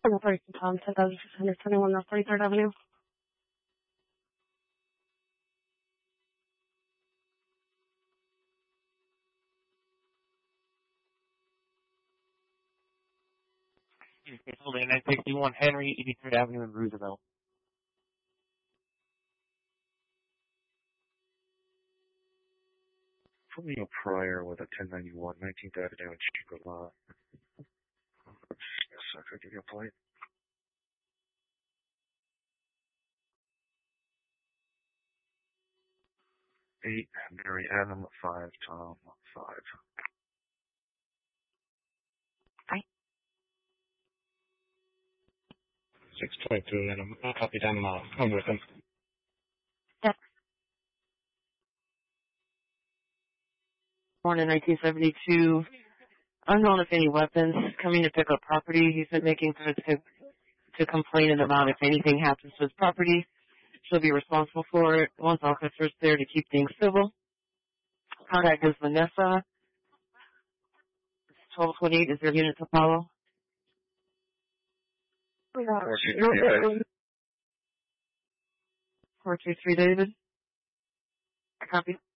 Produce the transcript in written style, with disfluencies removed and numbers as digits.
Tom, 10,621 North 43rd Avenue. Holding 961 Henry, 83rd Avenue in Roosevelt. Put me a prior with a 1091 19th Avenue in Chico. Yes, I could give you a plate. 8, Mary Adam, 5, Tom, 5. Hi. 622, and I'm copied. I'm with him. Yes. Born in 1972. Unknown if any weapons. Coming to pick up property. He's been making threats to complain about if anything happens to his property. She'll be responsible for it. Once officers there to keep things civil. Contact is Vanessa. 1228 is their unit to follow. 423 David. Copy.